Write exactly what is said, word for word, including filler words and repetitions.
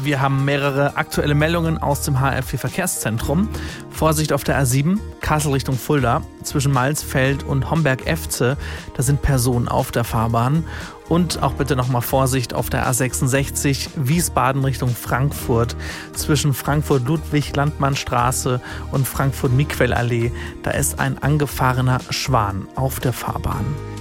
Wir haben mehrere aktuelle Meldungen aus dem H R vier Verkehrszentrum. Vorsicht auf der A sieben, Kassel Richtung Fulda, zwischen Malsfeld und Homberg-Efze. Da sind Personen auf der Fahrbahn. Und auch bitte nochmal Vorsicht auf der A sechsundsechzig, Wiesbaden Richtung Frankfurt, zwischen Frankfurt-Ludwig-Landmann-Straße und Frankfurt-Miquel-Allee. Da ist ein angefahrener Schwan auf der Fahrbahn.